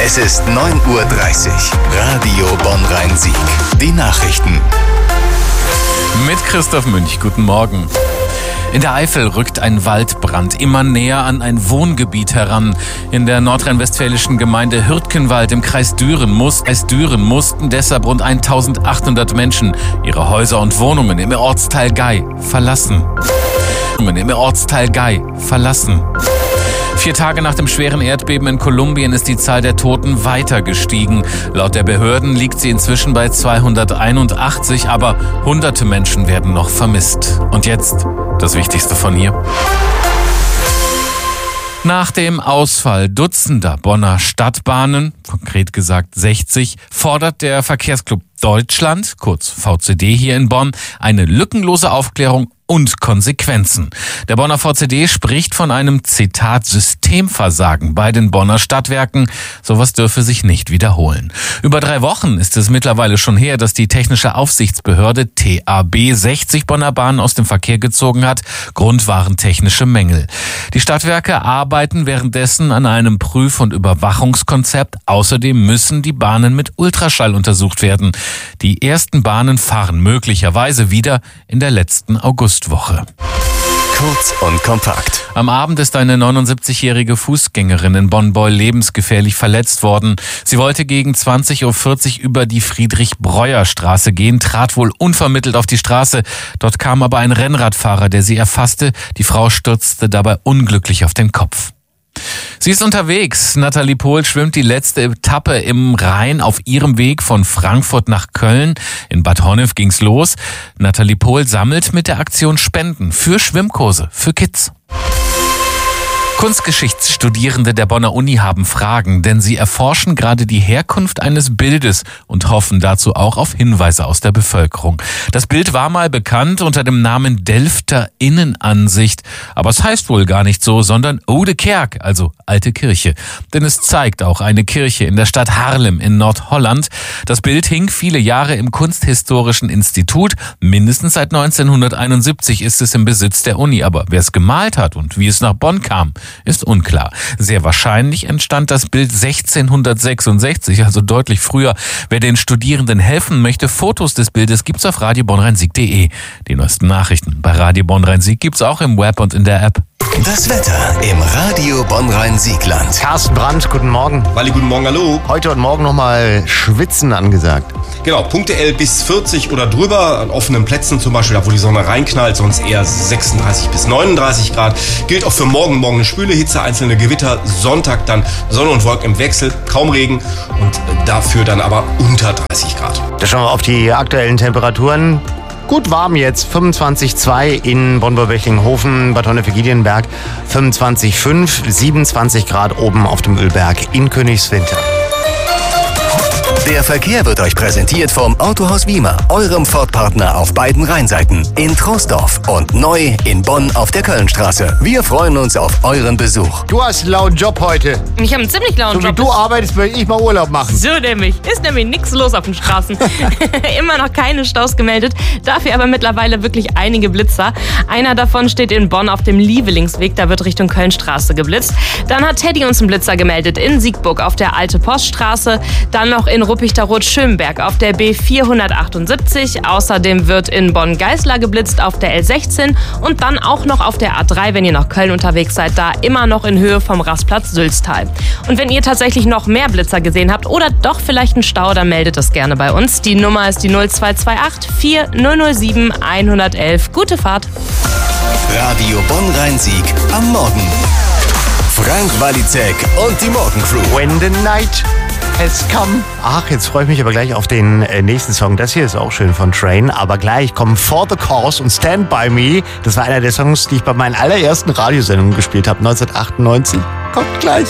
Es ist 9:30 Uhr. Radio Bonn-Rhein-Sieg. Die Nachrichten. Mit Christoph Münch. Guten Morgen. In der Eifel rückt ein Waldbrand immer näher an ein Wohngebiet heran. In der nordrhein-westfälischen Gemeinde Hürtgenwald im Kreis Düren mussten deshalb rund 1800 Menschen ihre Häuser und Wohnungen im Ortsteil Gay verlassen. 4 Tage nach dem schweren Erdbeben in Kolumbien ist die Zahl der Toten weiter gestiegen. Laut der Behörden liegt sie inzwischen bei 281, aber hunderte Menschen werden noch vermisst. Und jetzt das Wichtigste von hier. Nach dem Ausfall dutzender Bonner Stadtbahnen, konkret gesagt 60, fordert der Verkehrsclub Deutschland, kurz VCD hier in Bonn, eine lückenlose Aufklärung und Konsequenzen. Der Bonner VCD spricht von einem, Zitat, Systemversagen bei den Bonner Stadtwerken. Sowas dürfe sich nicht wiederholen. Über 3 Wochen ist es mittlerweile schon her, dass die technische Aufsichtsbehörde TAB 60 Bonner Bahnen aus dem Verkehr gezogen hat. Grund waren technische Mängel. Die Stadtwerke arbeiten währenddessen an einem Prüf- und Überwachungskonzept. Außerdem müssen die Bahnen mit Ultraschall untersucht werden. Die ersten Bahnen fahren möglicherweise wieder in der letzten Augustwoche. Kurz und kompakt. Am Abend ist eine 79-jährige Fußgängerin in Bonn-Beul lebensgefährlich verletzt worden. Sie wollte gegen 20:40 Uhr über die Friedrich-Breuer-Straße gehen, trat wohl unvermittelt auf die Straße. Dort kam aber ein Rennradfahrer, der sie erfasste. Die Frau stürzte dabei unglücklich auf den Kopf. Sie ist unterwegs. Nathalie Pohl schwimmt die letzte Etappe im Rhein auf ihrem Weg von Frankfurt nach Köln. In Bad Honnef ging's los. Nathalie Pohl sammelt mit der Aktion Spenden für Schwimmkurse für Kids. Kunstgeschichtsstudierende der Bonner Uni haben Fragen, denn sie erforschen gerade die Herkunft eines Bildes und hoffen dazu auch auf Hinweise aus der Bevölkerung. Das Bild war mal bekannt unter dem Namen Delfter Innenansicht, aber es heißt wohl gar nicht so, sondern Oude Kerk, also alte Kirche. Denn es zeigt auch eine Kirche in der Stadt Haarlem in Nordholland. Das Bild hing viele Jahre im Kunsthistorischen Institut. Mindestens seit 1971 ist es im Besitz der Uni, aber wer es gemalt hat und wie es nach Bonn kam, ist unklar. Sehr wahrscheinlich entstand das Bild 1666, also deutlich früher. Wer den Studierenden helfen möchte, Fotos des Bildes gibt's auf radiobonnrhein-sieg.de. Die neuesten Nachrichten bei Radio Bonn-Rhein-Sieg gibt's auch im Web und in der App. Das Wetter im Radio Bonn-Rhein-Siegland. Carsten Brandt, guten Morgen. Walli, guten Morgen, hallo. Heute und morgen nochmal Schwitzen angesagt. Genau, punktuell bis 40 oder drüber, an offenen Plätzen zum Beispiel, da wo die Sonne reinknallt, sonst eher 36 bis 39 Grad. Gilt auch für morgen eine schwüle Hitze, einzelne Gewitter, Sonntag dann Sonne und Wolken im Wechsel, kaum Regen und dafür dann aber unter 30 Grad. Da schauen wir auf die aktuellen Temperaturen. Gut warm jetzt, 25,2 in Bonn-Böchlinghofen, Bad Honnef-Giedienberg, 25,5, 27 Grad oben auf dem Ölberg in Königswinter. Der Verkehr wird euch präsentiert vom Autohaus Wiemer, eurem Ford-Partner auf beiden Rheinseiten, in Troisdorf und neu in Bonn auf der Kölnstraße. Wir freuen uns auf euren Besuch. Du hast einen lauen Job heute. Ich habe einen ziemlich lauen So wie Job. du arbeitest, will ich mal Urlaub machen. So nämlich. Ist nämlich nichts los auf den Straßen. Immer noch keine Staus gemeldet. Dafür aber mittlerweile wirklich einige Blitzer. Einer davon steht in Bonn auf dem Lievelingsweg. Da wird Richtung Kölnstraße geblitzt. Dann hat Teddy uns einen Blitzer gemeldet in Siegburg auf der Alte Poststraße. Dann noch in Ruppichterrot-Schönberg auf der B478. Außerdem wird in Bonn-Geislar geblitzt auf der L16 und dann auch noch auf der A3, wenn ihr nach Köln unterwegs seid, da immer noch in Höhe vom Rastplatz Sülztal. Und wenn ihr tatsächlich noch mehr Blitzer gesehen habt oder doch vielleicht einen Stau, dann meldet es gerne bei uns. Die Nummer ist die 0228 4007 111. Gute Fahrt. Radio Bonn-Rhein-Sieg am Morgen. Frank Walizek und die Morgencrew. When the night has come. Ach, jetzt freue ich mich aber gleich auf den nächsten Song. Das hier ist auch schön von Train. Aber gleich kommen For the Cause und Stand By Me. Das war einer der Songs, die ich bei meinen allerersten Radiosendungen gespielt habe, 1998. Kommt gleich.